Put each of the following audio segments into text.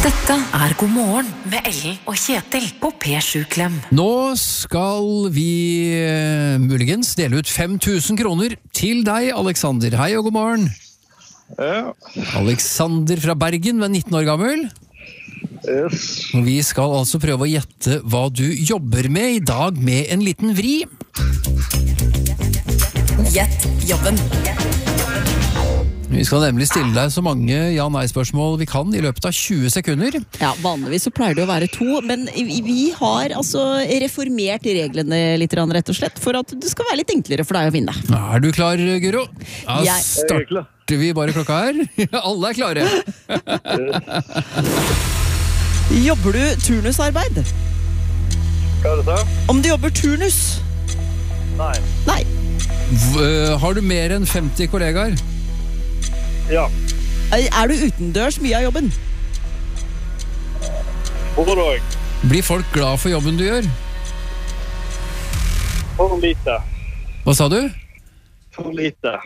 Dette God morgen med Ellen og Kjetil på P7 Klem. Nå skal vi muligens dele ut 5.000 kroner til deg, Alexander. Hei og god morgen. Ja. Alexander fra Bergen, var 19 år gammel. Yes. Og vi skal altså prøve å gjette hva du jobber med i dag med en liten vri. Gjett jobben. Vi skal nemlig stille deg så mange ja-nei-spørsmål vi kan i løpet av 20 sekunder. Ja, vanligvis så pleier det å være 2, men vi har altså reformert reglene litt, rett og slett, for at det skal være litt enklere for deg å vinne. Er du klar, Guro? Ja, Jeg- starter vi bare klokka her. Alle er klare. Jobber du turnusarbeid? Hva er det da? Om du jobber turnus? Nei. Nei. Har du mer enn 50 kollegaer? Ja. Er du utendørs mye av jobben? Hvor da? Blir folk glad for jobben du gjør? For lite. Hva sa du? For lite.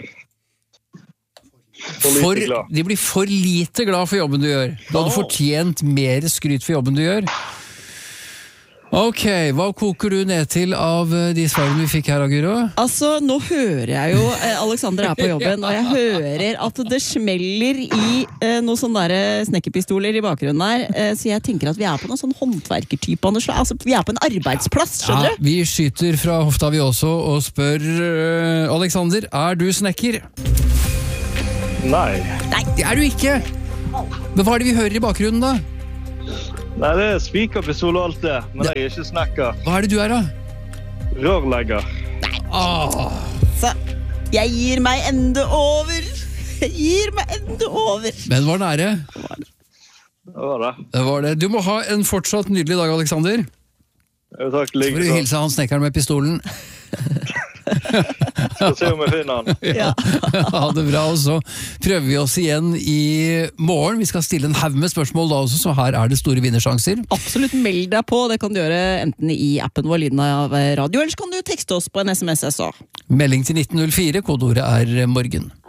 For lite glad. De blir for lite glad for jobben du gjør. Du hadde fortjent mer skryt for jobben du gjør. Ok, hva koker du ned til av de svarene vi fikk her, Guro? Altså, nå hører jeg jo Alexander er på jobben, og jeg hører at det smeller i noen sånne der snekkerpistoler i bakgrunnen her, så jeg tenker at vi er på noen sånn håndverkertype, altså vi er på en arbeidsplass, skjønner du? Vi skyter fra hofta vi også og spør Alexander, er du snekker? Nei. Nei, det er du ikke! Men hva er det vi hører i bakgrunnen da? Nei, det er spikerpistol og alt det, men jeg er ikke snekker. Hva er det du er da? Rørlegger. Så, jeg gir meg ende over! Jeg gir meg ende over! Men var nære. Det var det. Det var det. Du må ha en fortsatt nydelig dag, Alexander. Takk, Så får du hilse han snekkeren med pistolen. Skal se om jeg finner han. Ja. Ha det bra, og så prøver vi oss igjen i morgen. Vi skal stille en haug med spørsmål da også, så her er det store vinnersjanser. Absolutt meld deg på, det kan du gjøre enten i appen vår Lyden av radio, eller så kan du tekste oss på en SMS også. Melding til 1904, kodeordet er morgen.